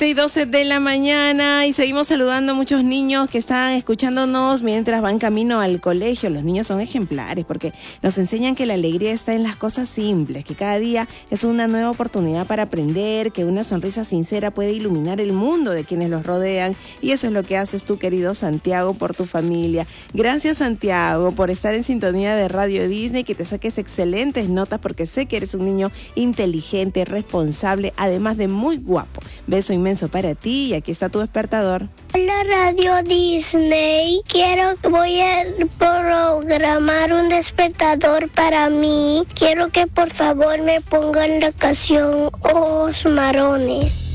7:12 de la mañana y seguimos saludando a muchos niños que están escuchándonos mientras van camino al colegio. Los niños son ejemplares porque nos enseñan que la alegría está en las cosas simples, que cada día es una nueva oportunidad para aprender, que una sonrisa sincera puede iluminar el mundo de quienes los rodean, y eso es lo que haces tú, querido Santiago, por tu familia. Gracias, Santiago, por estar en sintonía de Radio Disney, que te saques excelentes notas porque sé que eres un niño inteligente, responsable, además de muy guapo. Beso inmenso para ti y aquí está tu despertador. Hola, Radio Disney. Voy a programar un despertador para mí. Quiero que por favor me pongan la canción Ojos Marrones.